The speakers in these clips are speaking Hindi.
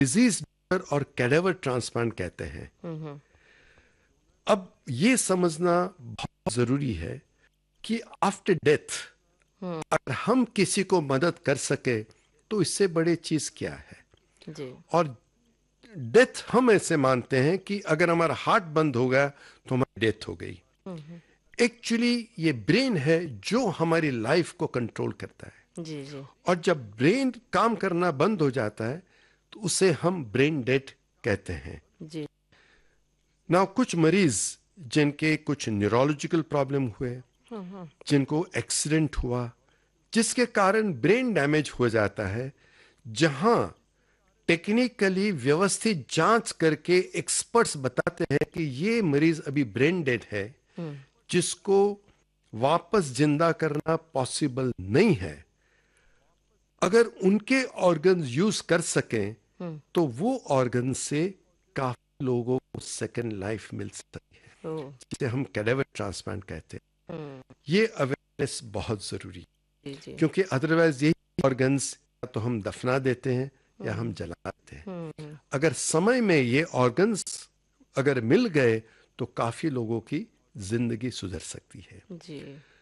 डिजीज और कैडेवर ट्रांसप्लांट कहते हैं। हम्म। अब ये समझना बहुत जरूरी है कि आफ्टर डेथ हम्म। अगर हम किसी को मदद कर सके तो इससे बड़ी चीज क्या है। जी। और डेथ हम ऐसे मानते हैं कि अगर हमारा हार्ट बंद हो गया तो हमारी डेथ हो गई। हम्म। एक्चुअली ये ब्रेन है जो हमारी लाइफ को कंट्रोल करता है। जी जी। और जब ब्रेन काम करना बंद हो जाता है तो उसे हम ब्रेन डेड कहते हैं। जी। ना कुछ मरीज जिनके कुछ न्यूरोलॉजिकल प्रॉब्लम हुए, हम्म। जिनको एक्सीडेंट हुआ जिसके कारण ब्रेन डैमेज हो जाता है, जहां टेक्निकली व्यवस्थित जांच करके एक्सपर्ट्स बताते हैं कि ये मरीज अभी ब्रेन डेड है, हम्म। जिसको वापस जिंदा करना पॉसिबल नहीं है। अगर उनके ऑर्गन्स यूज कर सकें हम्म। तो वो ऑर्गन से काफी लोगों को सेकेंड लाइफ मिल सकती है, ओ। जिसे हम कैडेवर ट्रांसप्लांट कहते हैं। हम्म। ये अवेयरनेस बहुत जरूरी है, जी जी। क्योंकि अदरवाइज यही ऑर्गन्स या तो हम दफना देते हैं या हम हम्म। जला देते हैं। हम्म। अगर समय में ये ऑर्गन्स अगर मिल गए तो काफी लोगों की जिंदगी सुधर सकती है। जी।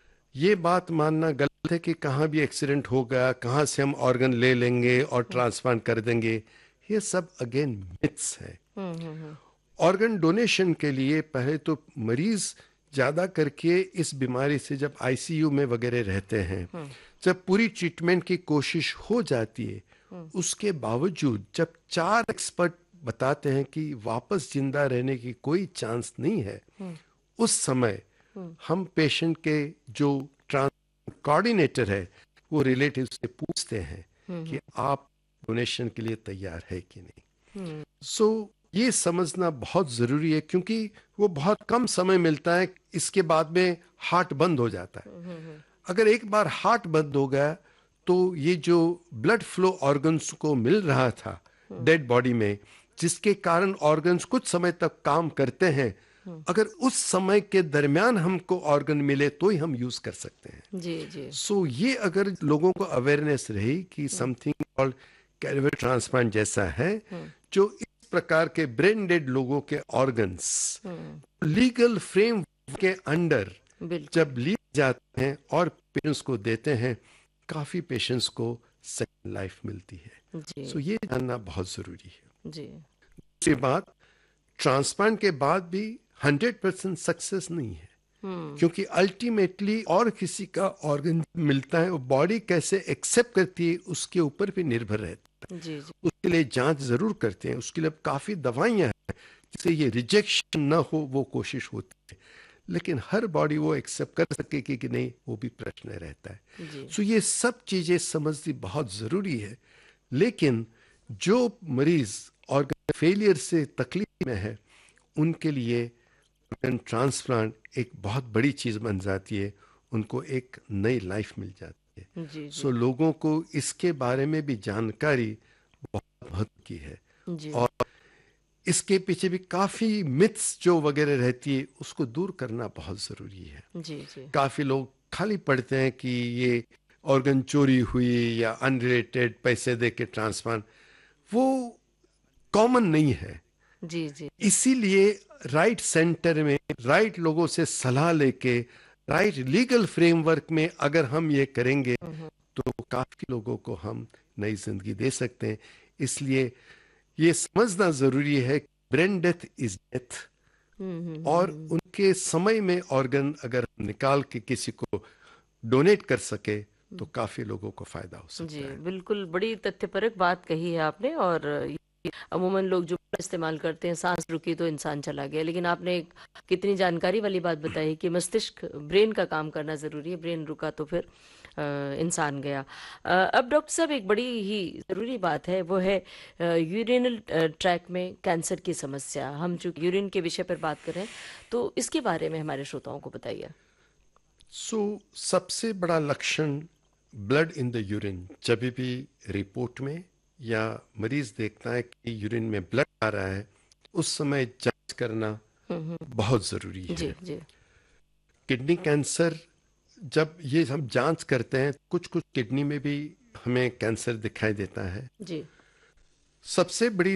ये बात मानना गलत है कि कहाँ भी एक्सीडेंट हो गया कहाँ से हम ऑर्गन ले लेंगे और ट्रांसप्लांट कर देंगे। ये सब अगेन मिथ्स है। हम्म। ऑर्गन डोनेशन के लिए पहले तो मरीज ज्यादा करके इस बीमारी से जब आईसीयू में वगैरह रहते हैं, हम्म। जब पूरी ट्रीटमेंट की कोशिश हो जाती है, हम्म। उसके बावजूद जब 4 एक्सपर्ट बताते हैं कि वापस जिंदा रहने की कोई चांस नहीं है, हम्म। उस समय हम्म। हम पेशेंट के जो ट्रांस कोऑर्डिनेटर है वो रिलेटिव से पूछते हैं कि हम्म। आप डोनेशन के लिए तैयार है कि नहीं। हम्म। सो ये समझना बहुत जरूरी है, क्योंकि वो बहुत कम समय मिलता है, इसके बाद में हार्ट बंद हो जाता है। हम्म। अगर एक बार हार्ट बंद हो गया तो ये जो ब्लड फ्लो ऑर्गन्स को मिल रहा था डेड बॉडी में, जिसके कारण ऑर्गन्स कुछ समय तक काम करते हैं, हम्म। अगर उस समय के दरमियान हमको ऑर्गन मिले तो ही हम यूज कर सकते हैं। जी जी। सो ये अगर लोगों को अवेयरनेस रही कि समथिंग कॉल्ड कैडेवर ट्रांसप्लांट जैसा है, हम्म। जो इस प्रकार के ब्रेन डेड लोगों के ऑर्गन्स हम्म। लीगल फ्रेम के अंडर बिल्कुल। जब लिए जाते हैं और पेशेंट्स को देते हैं, काफी पेशेंट्स को सेकंड लाइफ मिलती है। जी सो ये जानना बहुत जरूरी है। जी। दूसरी बात, ट्रांसप्लांट के बाद भी 100% सक्सेस नहीं है, हम्म। क्योंकि अल्टीमेटली और किसी का ऑर्गन मिलता है, वो बॉडी कैसे एक्सेप्ट करती है उसके ऊपर भी निर्भर रहता है। जी जी। उसके लिए जांच जरूर करते हैं, उसके लिए काफी दवाइयां हैं जिससे ये रिजेक्शन ना हो, वो कोशिश होती है। लेकिन हर बॉडी वो एक्सेप्ट कर सकेगी कि नहीं, वो भी प्रश्न रहता है। जी। सो ये सब चीजें समझनी बहुत जरूरी है। लेकिन जो मरीज ऑर्गन फेलियर से तकलीफ में है, उनके लिए ऑर्गन ट्रांसप्लांट एक बहुत बड़ी चीज बन जाती है, उनको एक नई लाइफ मिल जाती है। जी सो जी। लोगों को इसके बारे में भी जानकारी बहुत महत्व की है। जी और इसके पीछे भी काफी मिथ्स जो वगैरह रहती है उसको दूर करना बहुत जरूरी है। जी। जी। काफी लोग खाली पढ़ते हैं कि ये ऑर्गन चोरी हुई या अनरिलेटेड पैसे दे के ट्रांसप्लांट, वो कॉमन नहीं है। जी। जी। इसीलिए राइट सेंटर में राइट लोगों से सलाह लेके राइट लीगल फ्रेमवर्क में अगर हम ये करेंगे हम्म। तो काफी लोगों को हम नई जिंदगी दे सकते हैं। इसलिए ये समझना जरूरी है कि ब्रेन डेथ इज डेथ, और उनके समय में ऑर्गन अगर हम निकाल के किसी को डोनेट कर सके तो काफी लोगों को फायदा हो जी सकता है। बिल्कुल, बड़ी तथ्यपरक बात कही है आपने। और ये अमूमन लोग जो इस्तेमाल करते हैं, सांस रुकी तो इंसान चला गया, लेकिन आपने एक कितनी जानकारी वाली बात बताई कि मस्तिष्क, ब्रेन का काम करना जरूरी है, ब्रेन रुका तो फिर इंसान गया। अब डॉक्टर साहब, एक बड़ी ही जरूरी बात है, वो है यूरिनल ट्रैक में कैंसर की समस्या। हम चूंकि यूरिन के विषय पर बात कर रहे हैं, तो इसके बारे में हमारे श्रोताओं को बताइए। सो सबसे बड़ा लक्षण ब्लड इन द यूरिन, जब भी रिपोर्ट में या मरीज देखता है कि यूरिन में ब्लड आ रहा है, उस समय जांच करना हम्म। बहुत जरूरी जी है। जी। किडनी कैंसर, जब ये हम जांच करते हैं, कुछ कुछ किडनी में भी हमें कैंसर दिखाई देता है। जी। सबसे बड़ी